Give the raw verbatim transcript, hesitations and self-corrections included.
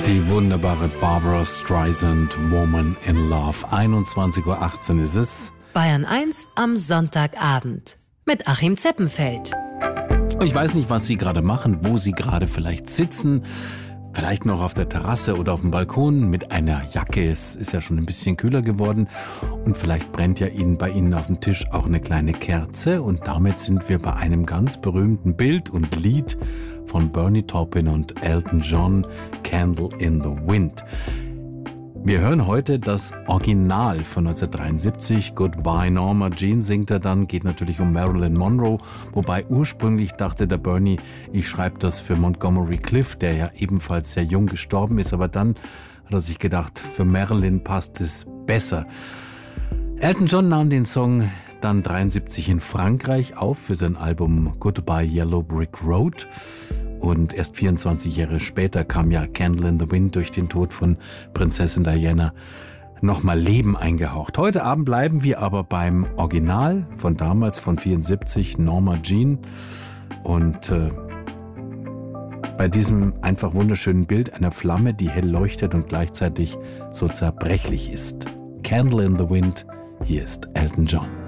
Die wunderbare Barbra Streisand, Woman in Love. einundzwanzig Uhr achtzehn ist es. Bayern eins am Sonntagabend mit Achim Zeppenfeld. Ich weiß nicht, was Sie gerade machen, wo Sie gerade vielleicht sitzen. Vielleicht noch auf der Terrasse oder auf dem Balkon mit einer Jacke. Es ist ja schon ein bisschen kühler geworden. Und vielleicht brennt ja Ihnen bei Ihnen auf dem Tisch auch eine kleine Kerze. Und damit sind wir bei einem ganz berühmten Bild und Lied von Bernie Taupin und Elton John, Candle in the Wind. Wir hören heute das Original von neunzehnhundertdreiundsiebzig. Goodbye Norma Jean singt er dann, geht natürlich um Marilyn Monroe. Wobei ursprünglich dachte der Bernie, ich schreibe das für Montgomery Clift, der ja ebenfalls sehr jung gestorben ist. Aber dann hat er sich gedacht, für Marilyn passt es besser. Elton John nahm den Song dann dreiundsiebzig in Frankreich auf für sein Album Goodbye Yellow Brick Road. Und erst vierundzwanzig Jahre später kam ja Candle in the Wind durch den Tod von Prinzessin Diana nochmal Leben eingehaucht. Heute Abend bleiben wir aber beim Original von damals, von vierundsiebzig, Norma Jean. Und äh, bei diesem einfach wunderschönen Bild einer Flamme, die hell leuchtet und gleichzeitig so zerbrechlich ist. Candle in the Wind, hier ist Elton John.